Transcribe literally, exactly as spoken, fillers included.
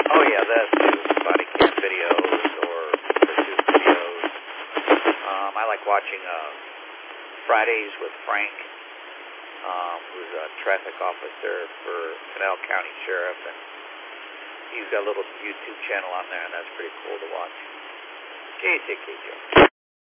Oh, yeah, that too. Body cam videos or pursuit videos. Um, I like watching uh, Fridays with Frank, um, who's a traffic officer for Pinal County Sheriff, and he's got a little YouTube channel on there, and that's pretty cool to watch. Okay, take care, Joe.